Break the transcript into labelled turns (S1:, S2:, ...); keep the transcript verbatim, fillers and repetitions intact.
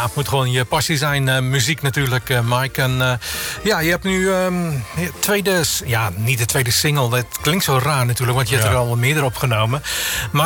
S1: het moet gewoon je passie zijn. Uh, muziek natuurlijk, uh, Mike. En uh, ja, je hebt nu um, tweede... Ja, niet de tweede single. Dat klinkt zo raar natuurlijk, want je hebt
S2: ja.
S1: er al meerdere opgenomen. Maar